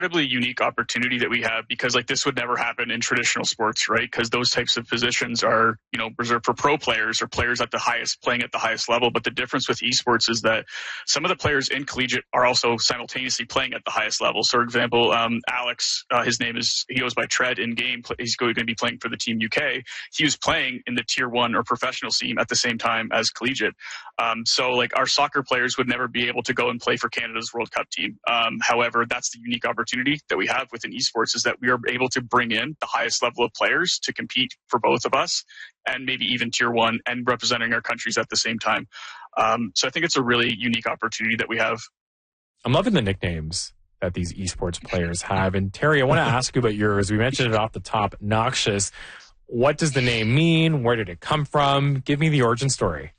incredibly unique opportunity that we have, because like this would never happen in traditional sports, right? Because those types of positions are, reserved for pro players or players playing at the highest level. But the difference with esports is that some of the players in collegiate are also simultaneously playing at the highest level. So, for example, Alex, he goes by Tread in game. He's going to be playing for the Team UK. He was playing in the Tier 1 or professional team at the same time as collegiate. So like our soccer players would never be able to go and play for Canada's World Cup team. However, that's the unique opportunity that we have within esports, is that we are able to bring in the highest level of players to compete for both of us, and maybe even Tier 1, and representing our countries at the same time. So I think it's a really unique opportunity that we have. I'm loving the nicknames that these esports players have. And Terry, I want to ask you about yours. We mentioned it off the top, Noxious. What does the name mean? Where did it come from? Give me the origin story.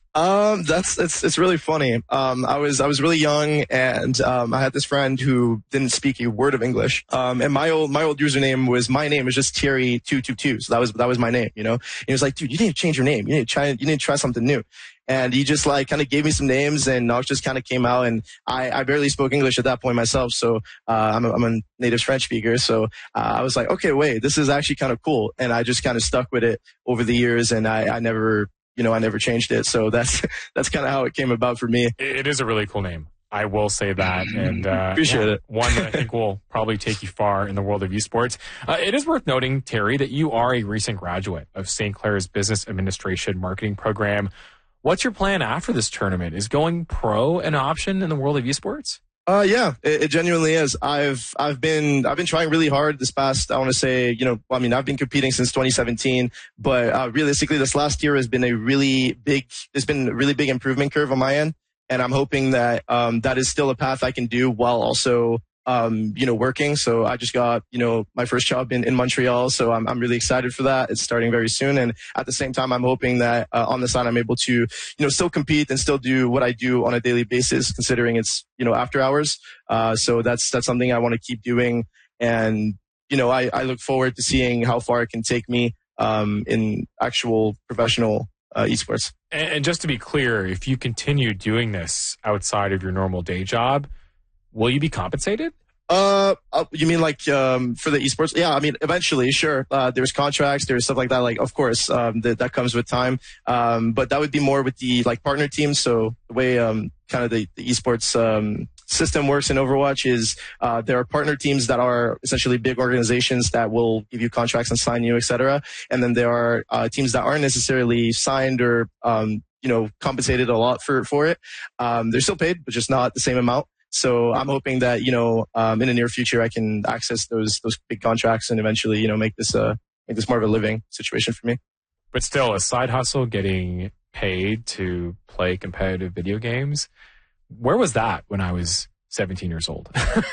It's really funny. I was really young, and I had this friend who didn't speak a word of English. And my old username was just Terry222. So that was my name, And he was like, dude, you need to change your name. You need to try something new. And he just like kind of gave me some names, and Noxious kind of came out, and I barely spoke English at that point myself. So, I'm a native French speaker. So, I was like, okay, wait, this is actually kind of cool. And I just kind of stuck with it over the years, and I never changed it. So that's kind of how it came about for me. It is a really cool name. I will say that. And appreciate it. One that I think will probably take you far in the world of esports. It is worth noting, Terry, that you are a recent graduate of St. Clair's Business Administration Marketing Program. What's your plan after this tournament? Is going pro an option in the world of esports? Yeah, it genuinely is. I've been trying really hard this past, I want to say, I've been competing since 2017, but realistically this last year has been a really big improvement curve on my end. And I'm hoping that, that is still a path I can do while also, working. So I just got, my first job in Montreal. So I'm really excited for that. It's starting very soon. And at the same time, I'm hoping that on the side, I'm able to, still compete and still do what I do on a daily basis, considering it's, after hours. So that's something I want to keep doing. And, I look forward to seeing how far it can take me, in actual professional, esports. And just to be clear, if you continue doing this outside of your normal day job, will you be compensated? You mean like for the esports? Yeah, I mean, eventually, sure. There's contracts, there's stuff like that. Like, of course, that comes with time. But that would be more with the like partner teams. So the way kind of the esports system works in Overwatch is there are partner teams that are essentially big organizations that will give you contracts and sign you, etc. And then there are teams that aren't necessarily signed or compensated a lot for it. They're still paid, but just not the same amount. So I'm hoping that, in the near future, I can access those big contracts and eventually, make this more of a living situation for me. But still, a side hustle, getting paid to play competitive video games. Where was that when I was 17 years old?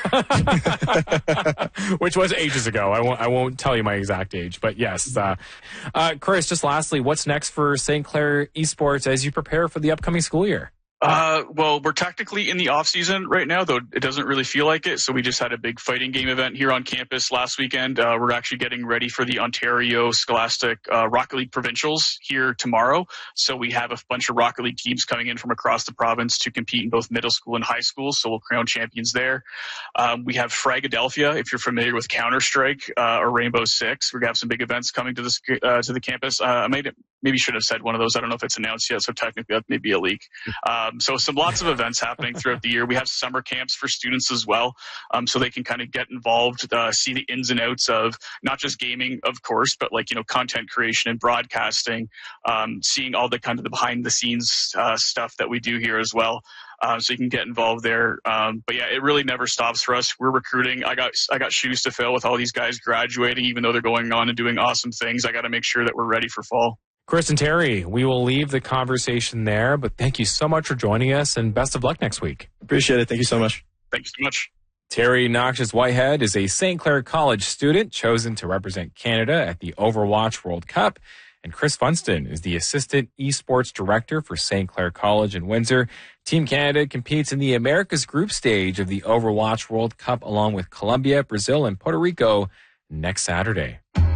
Which was ages ago. I won't tell you my exact age, but yes. Chris, just lastly, what's next for St. Clair Esports as you prepare for the upcoming school year? Well, we're technically in the off season right now, though it doesn't really feel like it. So we just had a big fighting game event here on campus last weekend. We're actually getting ready for the Ontario Scholastic Rocket League Provincials here tomorrow. So we have a bunch of Rocket League teams coming in from across the province to compete in both middle school and high school. So we'll crown champions there. We have Fragadelphia, if you're familiar with Counter-Strike or Rainbow Six. We're going to have some big events coming to the campus. I maybe should have said one of those. I don't know if it's announced yet, so technically that may be a leak. So lots of events happening throughout the year. We have summer camps for students as well, so they can kind of get involved, see the ins and outs of not just gaming, of course, but like, content creation and broadcasting, seeing all the kind of the behind the scenes stuff that we do here as well. So you can get involved there. But yeah, it really never stops for us. We're recruiting. I got shoes to fill with all these guys graduating, even though they're going on and doing awesome things. I got to make sure that we're ready for fall. Chris and Terry, we will leave the conversation there, but thank you so much for joining us and best of luck next week. Appreciate it. Thank you so much. Thanks so much. Terry Noxious Whitehead is a St. Clair College student chosen to represent Canada at the Overwatch World Cup. And Chris Funston is the Assistant Esports Director for St. Clair College in Windsor. Team Canada competes in the Americas group stage of the Overwatch World Cup along with Colombia, Brazil, and Puerto Rico next Saturday.